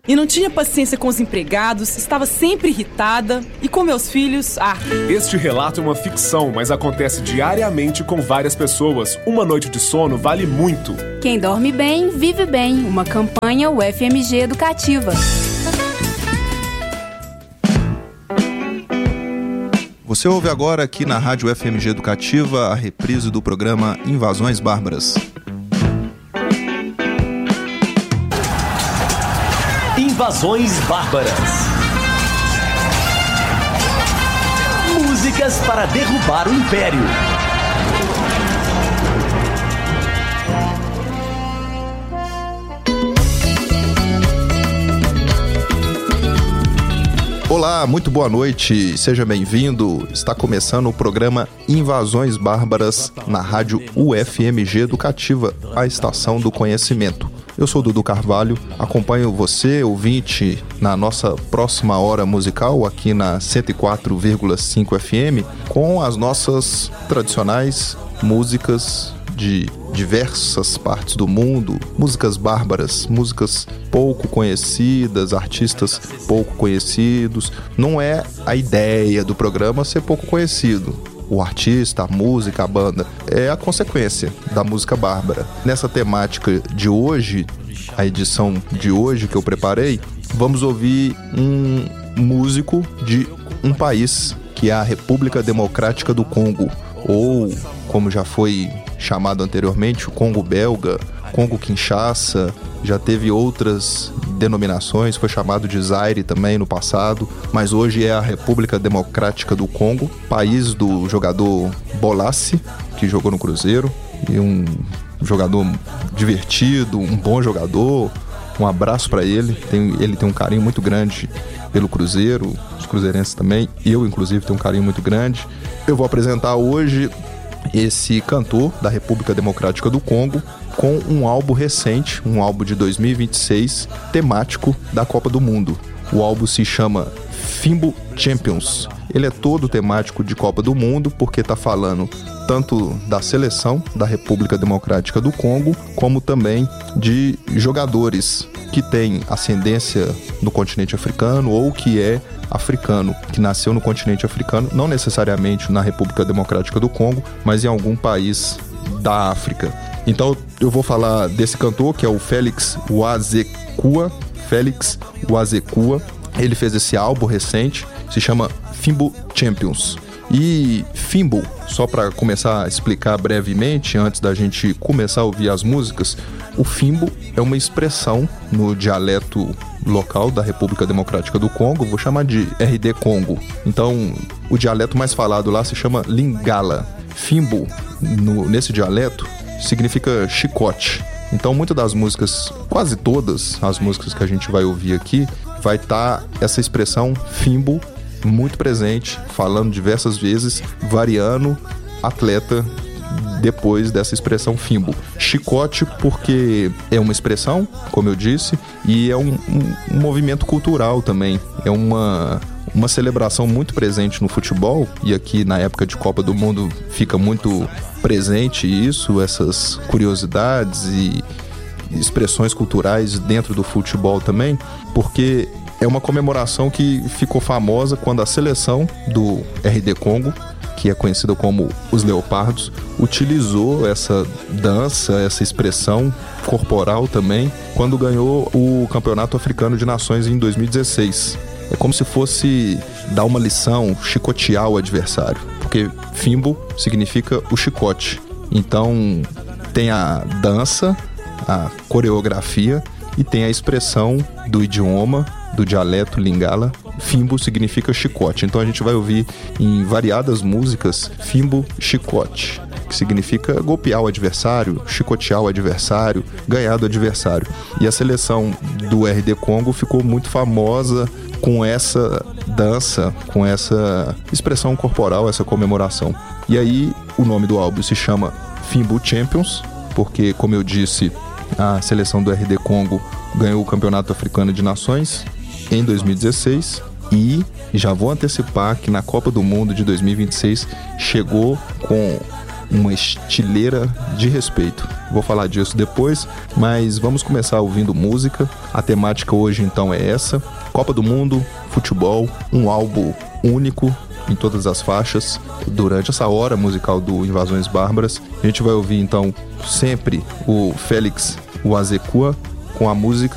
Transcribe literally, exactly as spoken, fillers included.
e não tinha paciência com os empregados, estava sempre irritada e com meus filhos, ah... Este relato é uma ficção, mas acontece diariamente com várias pessoas. Uma noite de sono vale muito. Quem dorme bem, vive bem. Uma campanha U F M G Educativa. Você ouve agora aqui na Rádio U F M G Educativa a reprise do programa Invasões Bárbaras. Invasões Bárbaras. Músicas para derrubar o Império. Olá, muito boa noite, seja bem-vindo. Está começando o programa Invasões Bárbaras na Rádio U F M G Educativa, a estação do conhecimento. Eu sou Dudu Carvalho, acompanho você, ouvinte, na nossa próxima hora musical aqui na cento e quatro vírgula cinco F M, com as nossas tradicionais músicas de diversas partes do mundo, músicas bárbaras, músicas pouco conhecidas, artistas pouco conhecidos. Não é a ideia do programa ser pouco conhecido. O artista, a música, a banda, é a consequência da música bárbara. Nessa temática de hoje, a edição de hoje que eu preparei, vamos ouvir um músico de um país que é a República Democrática do Congo, ou, como já foi chamado anteriormente, o Congo Belga, Congo Kinshasa, já teve outras denominações, foi chamado de Zaire também no passado, mas hoje é a República Democrática do Congo, país do jogador Bolasie, que jogou no Cruzeiro, e um jogador divertido, um bom jogador. Um abraço para ele, tem, ele tem um carinho muito grande pelo Cruzeiro, os cruzeirenses também, eu inclusive tenho um carinho muito grande. Eu vou apresentar hoje esse cantor da República Democrática do Congo com um álbum recente, um álbum de dois mil e vinte e seis, temático da Copa do Mundo. O álbum se chama Fimbo Champions. Ele é todo temático de Copa do Mundo porque está falando tanto da seleção da República Democrática do Congo, como também de jogadores que têm ascendência no continente africano ou que é africano, que nasceu no continente africano, não necessariamente na República Democrática do Congo, mas em algum país da África. Então eu vou falar desse cantor, que é o Félix Uazekua. Félix Uazekua. Ele fez esse álbum recente, se chama Fimbo Champions. E Fimbo, só para começar a explicar brevemente, antes da gente começar a ouvir as músicas, o Fimbo é uma expressão no dialeto local da República Democrática do Congo, vou chamar de R D Congo. Então, o dialeto mais falado lá se chama Lingala. Fimbo, no, nesse dialeto, significa chicote. Então, muitas das músicas, quase todas as músicas que a gente vai ouvir aqui, vai estar essa expressão Fimbo muito presente, falando diversas vezes, variando atleta depois dessa expressão Fimbo. Chicote porque é uma expressão, como eu disse, e é um, um, um movimento cultural também. É uma, uma celebração muito presente no futebol, e aqui na época de Copa do Mundo fica muito presente isso, essas curiosidades e expressões culturais dentro do futebol também, porque é uma comemoração que ficou famosa quando a seleção do R D Congo, que é conhecida como os Leopardos, utilizou essa dança, essa expressão corporal também, quando ganhou o Campeonato Africano de Nações em dois mil e dezesseis. É como se fosse dar uma lição, chicotear o adversário, porque Fimbo significa o chicote. Então tem a dança, a coreografia e tem a expressão do idioma, do dialeto Lingala. Fimbo significa chicote. Então a gente vai ouvir em variadas músicas Fimbo chicote, que significa golpear o adversário, chicotear o adversário, ganhar do adversário. E a seleção do R D Congo ficou muito famosa com essa dança, com essa expressão corporal, essa comemoração. E aí o nome do álbum se chama Fimbo Champions, porque, como eu disse, a seleção do R D Congo ganhou o Campeonato Africano de Nações em dois mil e dezesseis e já vou antecipar que na Copa do Mundo de dois mil e vinte e seis chegou com uma estileira de respeito. Vou falar disso depois, mas vamos começar ouvindo música. A temática hoje então é essa: Copa do Mundo, futebol, um álbum único em todas as faixas. Durante essa hora musical do Invasões Bárbaras, a gente vai ouvir então sempre o Félix Uazekua com a música